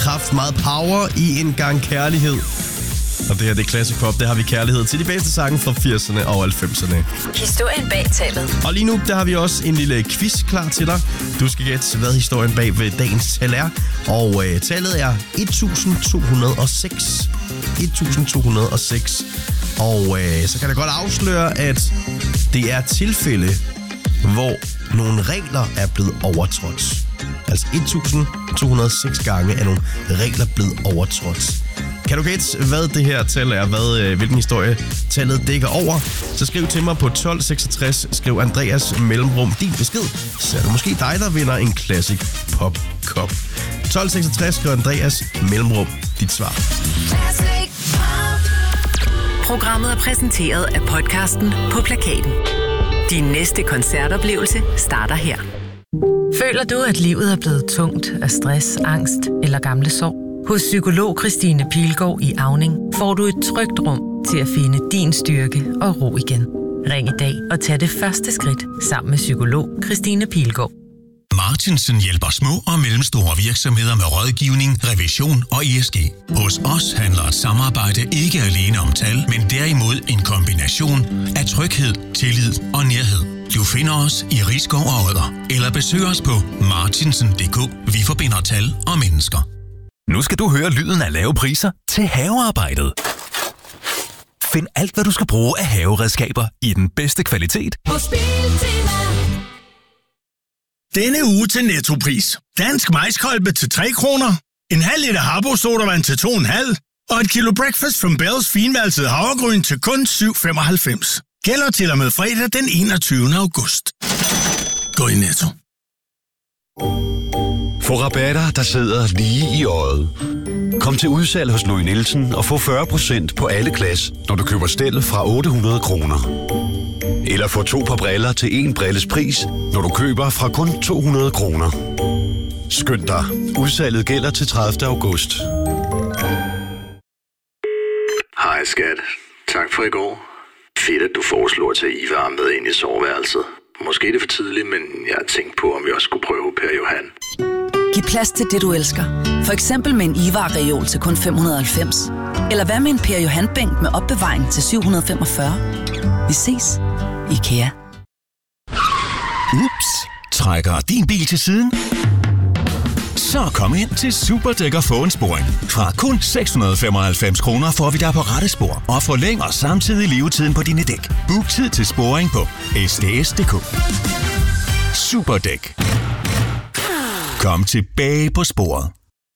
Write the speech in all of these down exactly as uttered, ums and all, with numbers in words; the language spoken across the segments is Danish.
kraft, meget power i en gang kærlighed. Og det her, det er Classic Pop. Det har vi kærlighed til de bedste sange fra firserne og halvfemserne. Historien bag tallet. Og lige nu, der har vi også en lille quiz klar til dig. Du skal gætte, hvad historien bag ved dagens tal er. Og øh, tallet er et tusind to hundrede og seks. et tusind to hundrede og seks. Og øh, så kan jeg godt afsløre, at det er tilfælde, hvor nogle regler er blevet overtrådt. Altså et tusind to hundrede og seks gange er nogle regler blevet overtrådt. Kan du gætte, hvad det her tal er, hvad, øh, hvilken historie tallet dækker over? Så skriv til mig på tolv seksogtres, skriv Andreas mellemrum din besked, så er det måske dig, der vinder en Classic Pop Cup. tolv seksogtres, skriv Andreas mellemrum dit svar. Programmet er præsenteret af podcasten På Plakaten. Din næste koncertoplevelse starter her. Føler du, at livet er blevet tungt af stress, angst eller gamle sår? Hos psykolog Christine Pilgaard i Auning får du et trygt rum til at finde din styrke og ro igen. Ring i dag og tag det første skridt sammen med psykolog Christine Pilgaard. Martinsen hjælper små og mellemstore virksomheder med rådgivning, revision og E S G. Hos os handler et samarbejde ikke alene om tal, men derimod en kombination af tryghed, tillid og nærhed. Du finder os i Risskov og Odder, eller besøg os på martinsen punktum d k. Vi forbinder tal og mennesker. Nu skal du høre lyden af lave priser til havearbejdet. Find alt, hvad du skal bruge af haveredskaber i den bedste kvalitet. Denne uge til Nettopris. Dansk majskolbe til tre kroner. En halv liter Harbo sodavand til to komma fem. Og et kilo Breakfast from Bells finvalset havregryn til kun syv femoghalvfems. Gælder til og med fredag den enogtyvende august. Gå i Netto. Få rabatter, der sidder lige i øjet. Kom til udsalg hos Louis Nielsen og få fyrre procent på alle glas, når du køber stel fra otte hundrede kroner. Eller få to par briller til en brilles pris, når du køber fra kun to hundrede kroner. Skynd dig. Udsalget gælder til tredivte august. Hej skat. Tak for i går. Fedt, at du foreslår at tage Ivar med ind i soveværelset. Måske er det for tidligt, men jeg har tænkt på, om vi også skulle prøve Per Johan. Giv plads til det, du elsker. For eksempel med en Ivar-reol til kun fem hundrede og halvfems. Eller hvad med en Per Johan-bænk med opbevaring til syv hundrede og femogfyrre. Vi ses. IKEA. Ups. Trækker din bil til siden? Så kom ind til Superdæk og få en sporing. Fra kun seks hundrede og femoghalvfems kroner får vi dig på rette spor og forlænger samtidig levetiden på dine dæk. Book tid til sporing på s d s punktum d k. Superdæk. Kom tilbage på sporet.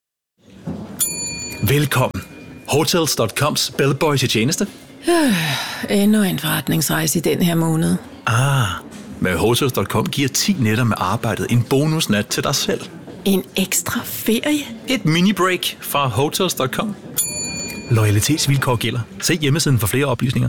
Velkommen. Hotels punktum coms bellboy til tjeneste. Øh, endnu en forretningsrejse i den her måned. Ah, med Hotels punktum com giver ti nætter med arbejdet en bonusnat til dig selv. En ekstra ferie? Et mini-break fra Hotels punktum com. Loyalitetsvilkår gælder. Se hjemmesiden for flere oplysninger.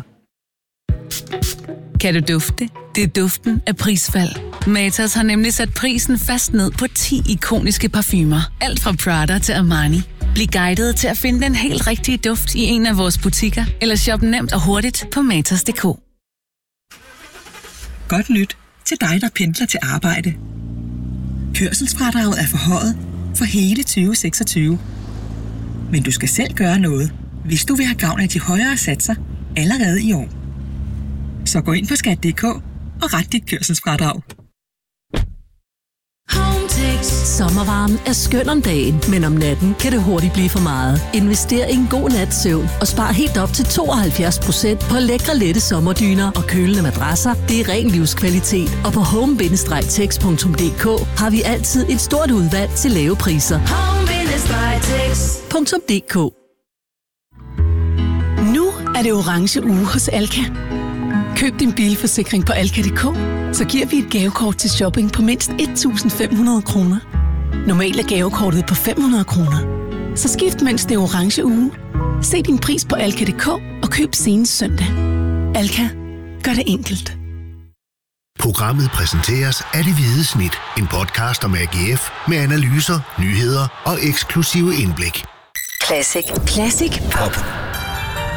Kan du dufte? Det er duften af prisfald. Matas har nemlig sat prisen fast ned på ti ikoniske parfumer. Alt fra Prada til Armani. Bliv guidet til at finde den helt rigtige duft i en af vores butikker, eller shop nemt og hurtigt på matas punktum d k. Godt nyt til dig, der pendler til arbejde. Kørselsfradraget er forhøjet for hele tyve seksogtyve. Men du skal selv gøre noget, hvis du vil have gavn af de højere satser allerede i år. Så gå ind på skat punktum d k og ret dit kørselsfradrag. Sommervarmen er skøn om dagen, men om natten kan det hurtigt blive for meget. Invester i en god nats søvn og spar helt op til tooghalvfjerds procent på lækre lette sommerdyner og kølende madrasser. Det er ren livskvalitet, og på home bindestreg tex punktum d k har vi altid et stort udvalg til lave priser. home bindestreg tex punktum d k. Nu er det orange uge hos Alka. Køb din bilforsikring på alka punktum d k, så giver vi et gavekort til shopping på mindst et tusind fem hundrede kroner. Normalt er gavekortet på fem hundrede kroner. Så skift mens det er orange uge. Se din pris på alka punktum d k og køb senest søndag. Alka. Gør det enkelt. Programmet præsenteres af Det Hvide Snit. En podcast om A G F med analyser, nyheder og eksklusive indblik. Classic. Classic Pop.